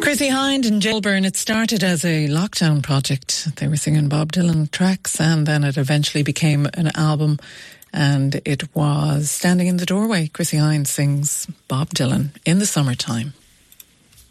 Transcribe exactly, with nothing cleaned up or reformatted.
Chrissie Hynde and Jill Byrne, it started as a lockdown project. They were singing Bob Dylan tracks and then it eventually became an album and it was Standing in the Doorway. Chrissie Hynde sings Bob Dylan in the summertime.